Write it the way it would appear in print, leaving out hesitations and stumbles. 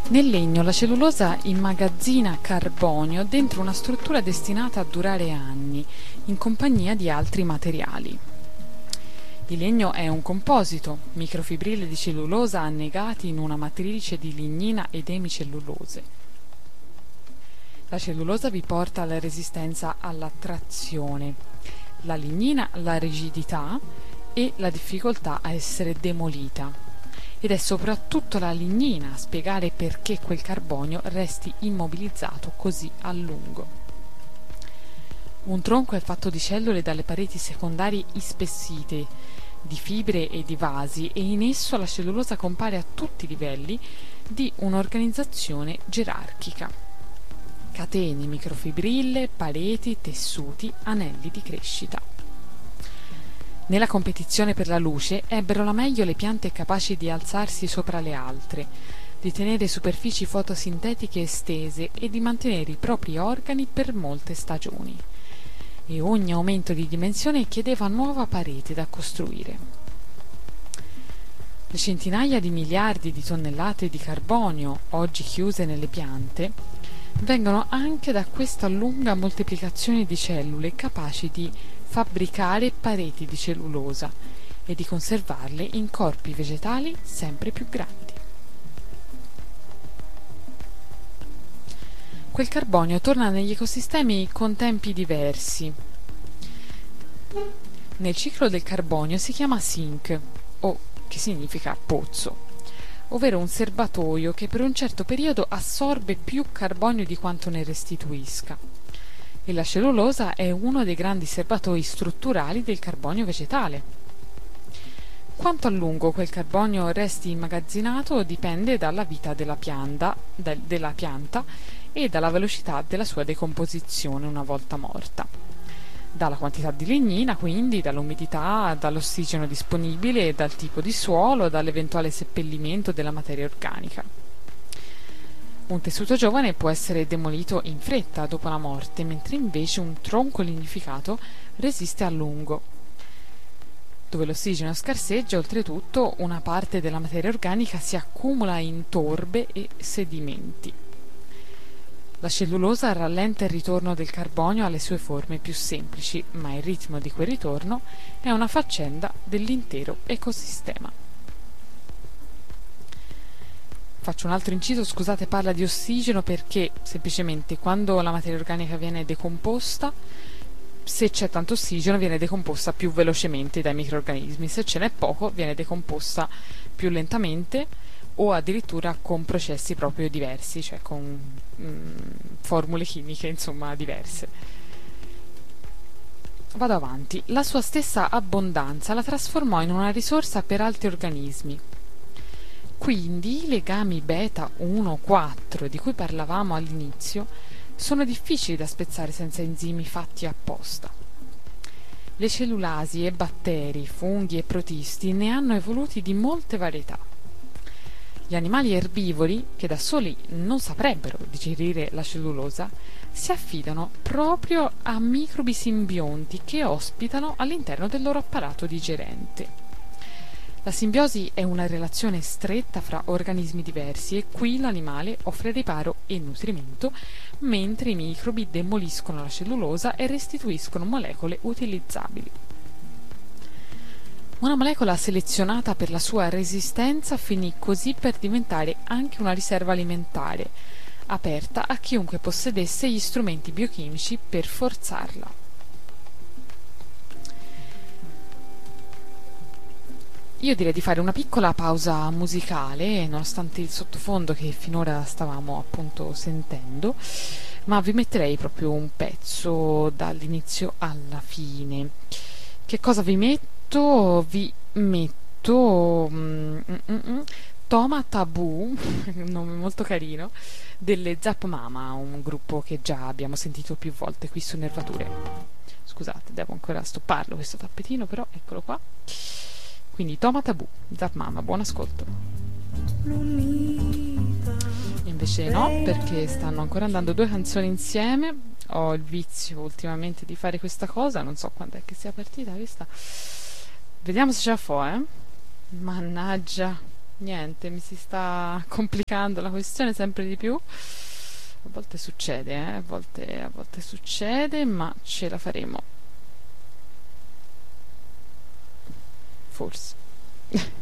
Nel legno la cellulosa immagazzina carbonio dentro una struttura destinata a durare anni, in compagnia di altri materiali. Il legno è un composito, microfibrille di cellulosa annegati in una matrice di lignina ed emicellulose. La cellulosa vi porta la resistenza alla trazione, la lignina la rigidità e la difficoltà a essere demolita. Ed è soprattutto la lignina a spiegare perché quel carbonio resti immobilizzato così a lungo. Un tronco è fatto di cellule dalle pareti secondarie ispessite, di fibre e di vasi, e in esso la cellulosa compare a tutti i livelli di un'organizzazione gerarchica. Catene, microfibrille, pareti, tessuti, anelli di crescita. Nella competizione per la luce ebbero la meglio le piante capaci di alzarsi sopra le altre, di tenere superfici fotosintetiche estese e di mantenere i propri organi per molte stagioni. E ogni aumento di dimensione chiedeva nuova parete da costruire. Le centinaia di miliardi di tonnellate di carbonio, oggi chiuse nelle piante, vengono anche da questa lunga moltiplicazione di cellule capaci di fabbricare pareti di cellulosa e di conservarle in corpi vegetali sempre più grandi. Quel carbonio torna negli ecosistemi con tempi diversi. Nel ciclo del carbonio si chiama sink, o che significa pozzo, ovvero un serbatoio che per un certo periodo assorbe più carbonio di quanto ne restituisca. E la cellulosa è uno dei grandi serbatoi strutturali del carbonio vegetale. Quanto a lungo quel carbonio resti immagazzinato dipende dalla vita della pianta e dalla velocità della sua decomposizione una volta morta. Dalla quantità di lignina, quindi, dall'umidità, dall'ossigeno disponibile, dal tipo di suolo, dall'eventuale seppellimento della materia organica. Un tessuto giovane può essere demolito in fretta dopo la morte, mentre invece un tronco lignificato resiste a lungo. Dove l'ossigeno scarseggia, oltretutto, una parte della materia organica si accumula in torbe e sedimenti. La cellulosa rallenta il ritorno del carbonio alle sue forme più semplici, ma il ritmo di quel ritorno è una faccenda dell'intero ecosistema. Faccio un altro inciso, scusate, parla di ossigeno perché semplicemente quando la materia organica viene decomposta, se c'è tanto ossigeno viene decomposta più velocemente dai microrganismi, se ce n'è poco viene decomposta più lentamente o addirittura con processi proprio diversi, cioè con formule chimiche insomma diverse. Vado avanti. La sua stessa abbondanza la trasformò in una risorsa per altri organismi. Quindi i legami beta 1-4 di cui parlavamo all'inizio sono difficili da spezzare senza enzimi fatti apposta. Le cellulasi e batteri, funghi e protisti ne hanno evoluti di molte varietà. Gli animali erbivori, che da soli non saprebbero digerire la cellulosa, si affidano proprio a microbi simbionti che ospitano all'interno del loro apparato digerente. La simbiosi è una relazione stretta fra organismi diversi e qui l'animale offre riparo e nutrimento, mentre i microbi demoliscono la cellulosa e restituiscono molecole utilizzabili. Una molecola selezionata per la sua resistenza finì così per diventare anche una riserva alimentare, aperta a chiunque possedesse gli strumenti biochimici per forzarla. Io direi di fare una piccola pausa musicale, nonostante il sottofondo che finora stavamo appunto sentendo, ma vi metterei proprio un pezzo dall'inizio alla fine. Che cosa vi metto? Vi metto Toma Tabù, un nome molto carino, delle Zap Mama, un gruppo che già abbiamo sentito più volte qui su Nervature. Scusate, devo ancora stopparlo questo tappetino, però eccolo qua. Quindi Toma Tabù, Zap Mama, buon ascolto. Invece no, perché stanno ancora andando due canzoni insieme. Ho il vizio ultimamente di fare questa cosa, non so quando è che sia partita questa. Vediamo se ce la fa, Mannaggia. Niente, mi si sta complicando la questione sempre di più. A volte succede, a volte succede, ma ce la faremo. Forse.